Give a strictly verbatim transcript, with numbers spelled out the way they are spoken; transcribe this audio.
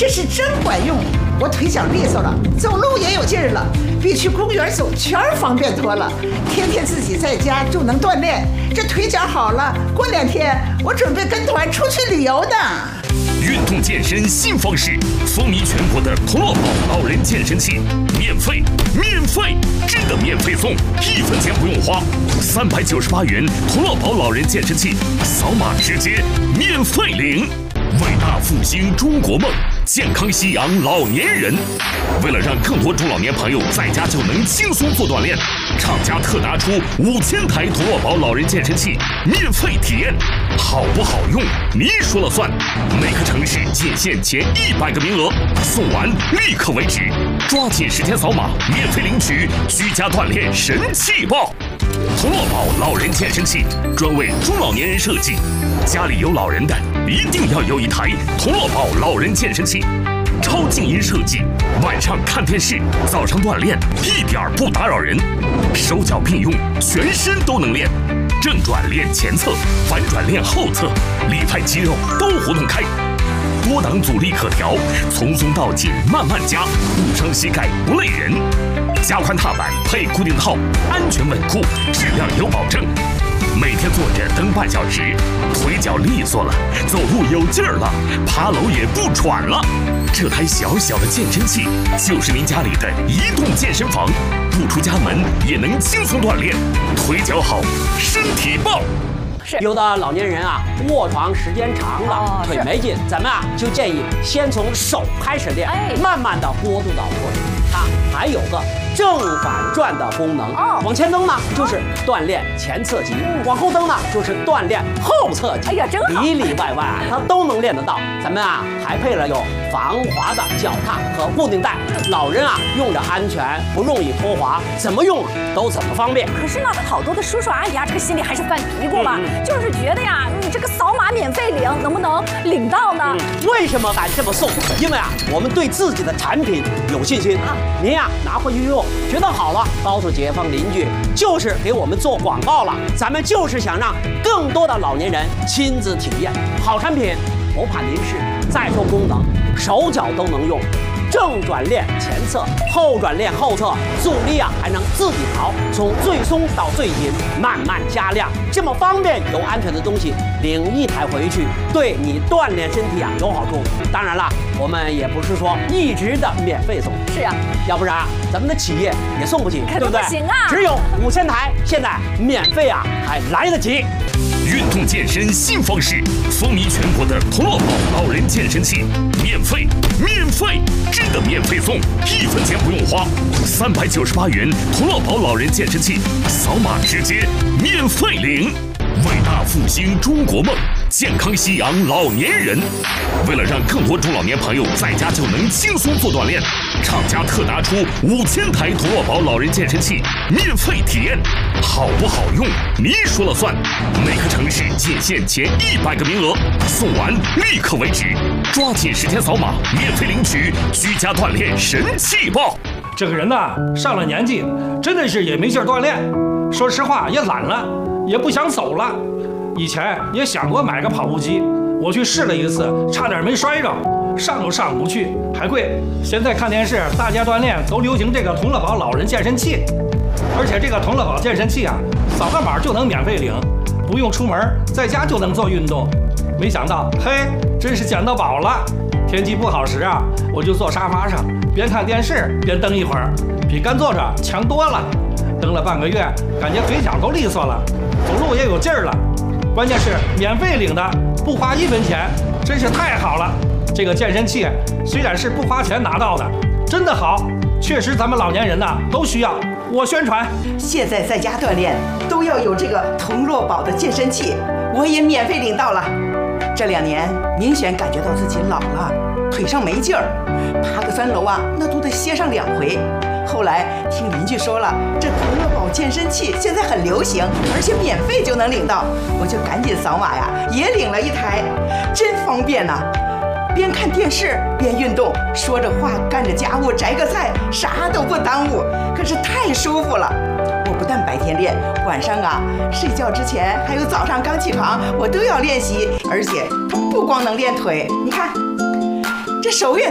这是真管用。我腿脚利索了，走路也有劲儿了，比去公园走圈方便多了。天天自己在家就能锻炼，这腿脚好了，过两天我准备跟团出去旅游呢。 运动健身新方式，风靡全国的童乐宝老人健身器，免费，免费，真的免费送，一分钱不用花，三百九十八元童乐宝老人健身器，扫码直接免费领。伟大复兴中国梦，健康夕阳老年人。为了让更多中老年朋友在家就能轻松做锻炼，厂家特拿出五千台童乐宝老人健身器免费体验，好不好用你说了算。每个城市仅限前一百个名额，送完立刻为止，抓紧时间扫码免费领取居家锻炼神器包。童乐宝老人健身器专为中老年人设计，家里有老人的一定要有一台童乐宝老人健身器。超静音设计，晚上看电视，早上锻炼一点不打扰人，手脚并用，全身都能练。正转练前侧，反转练后侧，里派肌肉都活动开。多档阻力可调，从松到紧慢慢加，不伤膝盖不累人。加宽踏板配固定套，安全稳固，质量有保证。每天坐着蹬半小时，腿脚利索了，走路有劲儿了，爬楼也不喘了。这台小小的健身器就是您家里的移动健身房，不出家门也能轻松锻炼，腿脚好，身体棒。 有的老年人啊，卧床时间长了，哦、腿没劲，咱们啊就建议先从手开始练，哎、慢慢的过渡到腿。它还有个正反转的功能，哦、往前蹬呢就是锻炼前侧肌，嗯、往后蹬呢就是锻炼后侧肌。哎呀，真好！里里外外啊，它都能练得到。咱们啊还配了有防滑的脚踏和固定带，老人啊用着安全，不容易脱滑，怎么用都怎么方便。 可是呢，好多的叔叔阿姨啊，这个心里还是犯嘀咕嘛，嗯、就是觉得呀，你这个扫码免费领，能不能领到呢？ 嗯、为什么敢这么送？因为啊，我们对自己的产品有信心。啊您呀、啊、拿回去用，觉得好了，告诉街坊邻居，就是给我们做广告了。咱们就是想让更多的老年人亲自体验好产品，不怕您是再说功能，手脚都能用。正转练前侧，后转练后侧，阻力啊还能自己调，从最松到最紧，慢慢加量，这么方便又安全的东西，领一台回去，对你锻炼身体啊有好处。当然了，我们也不是说一直的免费送， 是啊， 要不然咱们的企业也送不起， 对不对？不行啊， 只有五千台，现在免费啊还来得及。 运动健身新方式，风靡全国的童乐宝老人健身器，免费，免费，真的免费送，一分钱不用花，三百九十八元童乐宝老人健身器，扫码直接免费领。伟大复兴中国梦，健康夕阳老年人。为了让更多中老年朋友在家就能轻松做锻炼，厂家特拿出五千台童乐宝老人健身器免费体验，好不好用你说了算。每个城市仅限前一百个名额，送完立刻为止，抓紧时间扫码免费领取居家锻炼神器包。 这个人呐，上了年纪，真的是也没劲儿锻炼，说实话也懒了。也不想走了，以前也想过买个跑步机，我去试了一次，差点没摔着，上都上不去，还贵。现在看电视，大家锻炼都流行这个童乐宝老人健身器，而且这个童乐宝健身器啊，扫个码就能免费领，不用出门，在家就能做运动。没想到，嘿，真是捡到宝了！天气不好时啊，我就坐沙发上，边看电视边蹬一会儿，比干坐着强多了。蹬了半个月，感觉腿脚都利索了，走路也有劲儿了。关键是免费领的，不花一分钱，真是太好了。这个健身器虽然是不花钱拿到的，真的好，确实咱们老年人呐都需要。我宣传， 现在在家锻炼都要有这个童乐宝的健身器，我也免费领到了。这两年明显感觉到自己老了，腿上没劲儿，爬个三楼啊，那都得歇上两回。后来听邻居说了，这童乐宝健身器现在很流行，而且免费就能领到，我就赶紧扫码呀，也领了一台，真方便呐、啊！边看电视边运动，说着话干着家务，摘个菜，啥都不耽误，可是太舒服了。我不但白天练，晚上啊睡觉之前还有早上刚起床，我都要练习，而且不光能练腿，你看这手也